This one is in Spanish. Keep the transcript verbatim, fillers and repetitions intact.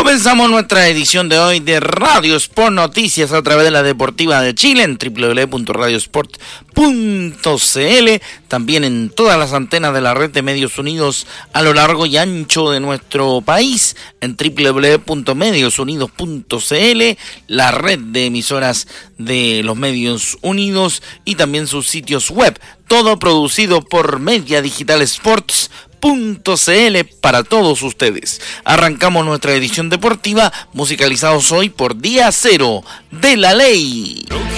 Comenzamos nuestra edición de hoy de Radio Sport Noticias a través de la Deportiva de Chile en doble u doble u doble u punto radio sport punto c l, también en todas las antenas de la red de Medios Unidos a lo largo y ancho de nuestro país en doble u doble u doble u punto medios unidos punto c l, la red de emisoras de los Medios Unidos y también sus sitios web, todo producido por Media Digital Sports punto c l para todos ustedes. Arrancamos nuestra edición deportiva musicalizados hoy por Día Cero de la Ley.